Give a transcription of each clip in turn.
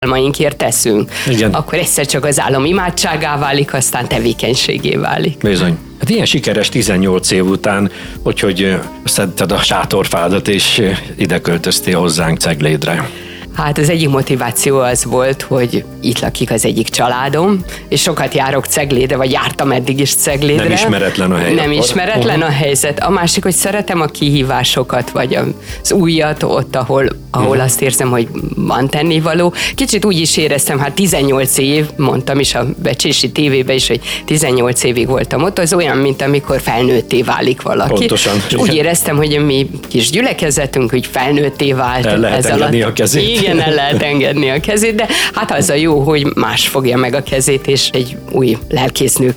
álmainkért teszünk, Igen. akkor egyszer csak az álom imádságá válik, aztán tevékenységé válik. Bizony. Hát ilyen sikeres 18 év után, hogy szedted a sátorfádat, és ide költöztél hozzánk Ceglédre. Hát az egyik motiváció az volt, hogy itt lakik az egyik családom, és sokat járok Ceglédre, vagy jártam eddig is Ceglédre. Nem ismeretlen a hely. Nem ismeretlen a helyzet. A másik, hogy szeretem a kihívásokat, vagy az újat ott, ahol azt érzem, hogy van tennivaló. Kicsit úgy is éreztem, hát 18 év, mondtam is a Becsési tévében is, hogy 18 évig voltam ott, az olyan, mint amikor felnőtté válik valaki. Pontosan. És úgy éreztem, hogy mi kis gyülekezetünk, hogy felnőtté vált. El lehet engedni a kezét. Igen, el lehet engedni a kezét, de hát az a jó, hogy más fogja meg a kezét, és egy új lelkésznő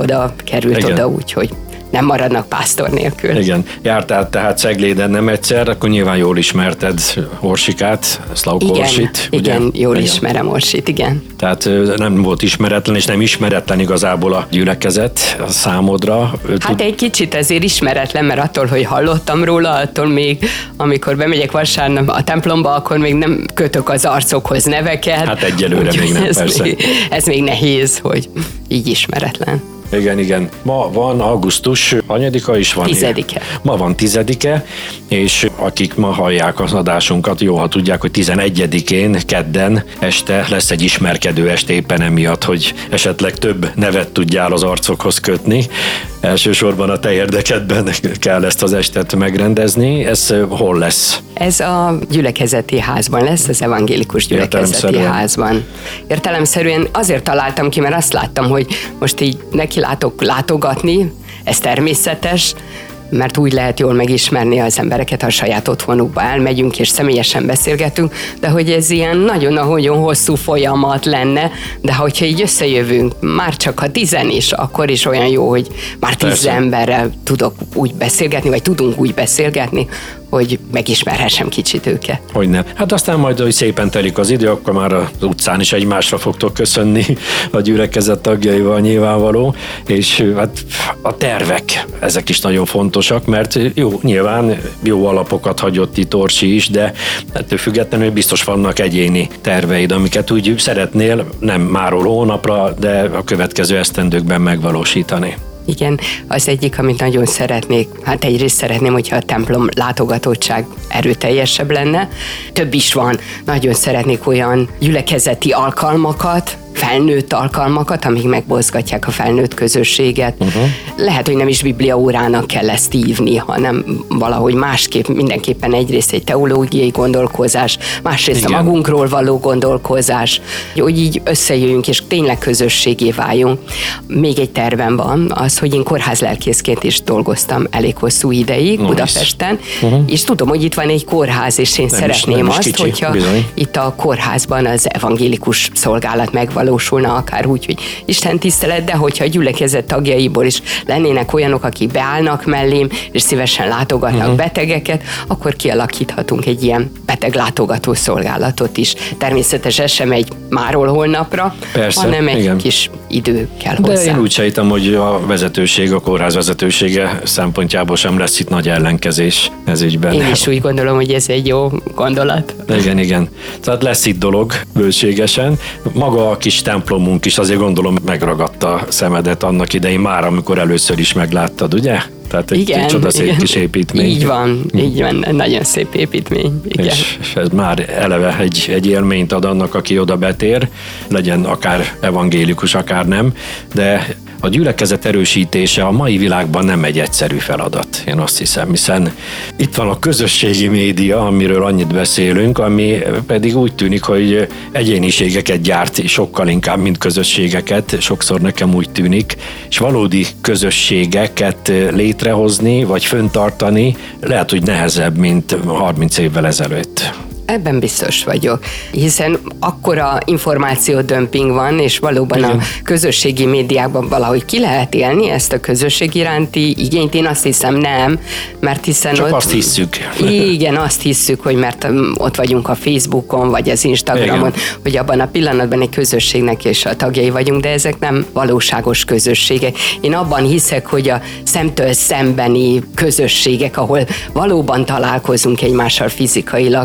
került oda, úgyhogy nem maradnak pásztor nélkül. Igen. Jártál tehát Cegléden nem egyszer, akkor nyilván jól ismerted Orsikát, Szlavko Orsit. Igen, jól ismerem Orsit, igen. Tehát nem volt ismeretlen, és nem ismeretlen igazából a gyülekezet a számodra. Hát egy kicsit ezért ismeretlen, mert attól, hogy hallottam róla, attól még, amikor bemegyek vasárnap a templomba, akkor még nem kötök az arcokhoz neveket. Hát egyelőre még nem, persze. Ez még nehéz, hogy így ismeretlen. Igen. Ma van augusztus, hanyadika is van? 10-e. Ma van 10-e, és akik ma hallják az adásunkat, jó, ha tudják, hogy 11-én, kedden este lesz egy ismerkedő este éppen emiatt, hogy esetleg több nevet tudjál az arcokhoz kötni. Elsősorban a te érdekedben kell ezt az estet megrendezni. Ez hol lesz? Ez a gyülekezeti házban lesz, az evangélikus gyülekezeti házban. Értelemszerűen azért találtam ki, mert azt láttam, hogy most így neki látok látogatni, ez természetes, mert úgy lehet jól megismerni az embereket, ha a saját otthonukba elmegyünk és személyesen beszélgetünk, de hogy ez ilyen nagyon hosszú folyamat lenne, de hogyha így összejövünk, már csak ha 10 is, akkor is olyan jó, hogy már 10 emberrel tudok úgy beszélgetni, vagy tudunk úgy beszélgetni, hogy megismerhessem kicsit őket. Hogyne. Hát aztán majd, hogy szépen telik az idő, akkor már az utcán is egymásra fogtok köszönni a gyülekezet tagjaival nyilvánvaló, és hát a tervek, ezek is nagyon fontosak, mert jó, nyilván jó alapokat hagyott itt Orsi is, de ettől függetlenül biztos vannak egyéni terveid, amiket úgy szeretnél nem máról hónapra, de a következő esztendőkben megvalósítani. Igen, az egyik, amit nagyon szeretnék, hát egyrészt szeretném, hogyha a templom látogatottság erőteljesebb lenne. Több is van, nagyon szeretnék olyan gyülekezeti alkalmakat, felnőtt alkalmakat, amik megmozgatják a felnőtt közösséget. Lehet, hogy nem is bibliaórának kell ezt hívni, hanem valahogy másképp, mindenképpen egyrészt egy teológiai gondolkozás, másrészt a magunkról való gondolkozás, hogy így összejöjjünk és tényleg közösségé váljunk. Még egy tervem van, az, hogy én kórházlelkészként is dolgoztam elég hosszú ideig Budapesten, és tudom, hogy itt van egy kórház, és én szeretném azt, kicsi, hogyha bizony. Itt a kórházban az evangélikus szolgálat megvalósulna, akár úgy, hogy Isten tisztelet, de hogyha a gyülekezet tagjaiból is lennének olyanok, akik beállnak mellém, és szívesen látogatnak betegeket, akkor kialakíthatunk egy ilyen beteglátogató szolgálatot is. Természetesen sem egy máról holnapra, persze, hanem egy kis idő kell hozzá. De én úgy sejtem, hogy a vezetőség, a kórház vezetősége szempontjából sem lesz itt nagy ellenkezés ez ügyben. Én is úgy gondolom, hogy ez egy jó gondolat. Igen. Tehát lesz itt dolog bőségesen. Maga a kis templomunk is azért gondolom megragadta a szemedet annak idején már, amikor először is megláttad, ugye? Tehát egy csodaszép kis építmény. Így van, nagyon szép építmény. Igen. És ez már eleve egy élményt ad annak, aki oda betér, legyen akár evangélikus, akár nem, de a gyülekezet erősítése a mai világban nem egy egyszerű feladat, én azt hiszem, hiszen itt van a közösségi média, amiről annyit beszélünk, ami pedig úgy tűnik, hogy egyéniségeket gyárt sokkal inkább, mint közösségeket, sokszor nekem úgy tűnik, és valódi közösségeket létrehozni, vagy föntartani lehet, hogy nehezebb, mint 30 évvel ezelőtt. Ebben biztos vagyok, hiszen akkora információdömping van, és valóban a közösségi médiákban valahogy ki lehet élni ezt a közösség iránti igényt. Én azt hiszem nem, mert hiszen csak ott... azt hisszük. Igen, azt hisszük, hogy mert ott vagyunk a Facebookon, vagy az Instagramon, hogy abban a pillanatban egy közösségnek és a tagjai vagyunk, de ezek nem valóságos közösségek. Én abban hiszek, hogy a szemtől szembeni közösségek, ahol valóban találkozunk egymással fizikailag, azok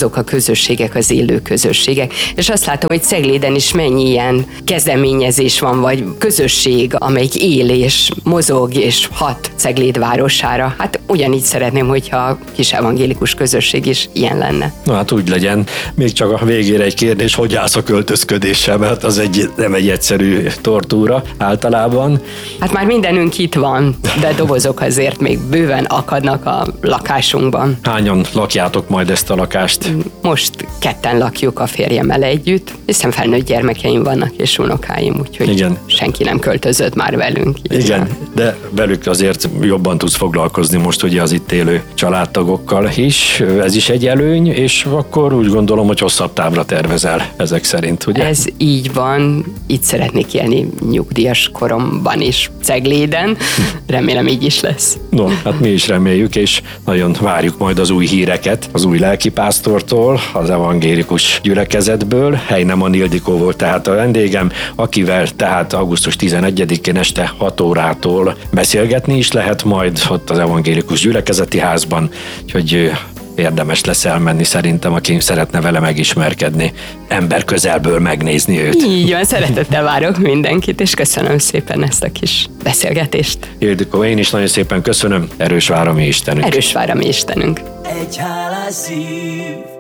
azok a közösségek, az élő közösségek. És azt látom, hogy Cegléden is mennyi ilyen kezdeményezés van, vagy közösség, amelyik él és mozog és hat Cegléd városára. Hát ugyanígy szeretném, hogyha a kis evangélikus közösség is ilyen lenne. Na hát úgy legyen. Még csak a végére egy kérdés, hogy állsz a költözködéssel, mert az nem egy egyszerű tortúra általában. Hát már mindenünk itt van, de dobozok azért még bőven akadnak a lakásunkban. Hányan lakjátok majd ezt a lakást? Most ketten lakjuk a férjemmel együtt, hiszen felnőtt gyermekeim vannak és unokáim, úgyhogy igen. Senki nem költözött már velünk. Igen, de velük azért jobban tudsz foglalkozni most ugye az itt élő családtagokkal is. Ez is egy előny, és akkor úgy gondolom, hogy hosszabb távra tervezel ezek szerint, ugye? Ez így van. Itt szeretnék élni nyugdíjas koromban is Cegléden. Remélem így is lesz. No, hát mi is reméljük, és nagyon várjuk majd az új híreket az új lelkipásztortól, az evangélikus gyülekezetből. Heinemann Ildikó volt tehát a vendégem, akivel tehát augusztus 11-én este 6 órától beszélgetni is lehet majd ott az evangélikus gyülekezeti házban, úgyhogy érdemes lesz elmenni szerintem, aki szeretne vele megismerkedni, ember közelből megnézni őt. Így van, szeretettel várok mindenkit, és köszönöm szépen ezt a kis beszélgetést. Ildikó, én is nagyon szépen köszönöm, erős vár a mi Istenünk. Erős vár a mi Istenünk. Egy hálás szív,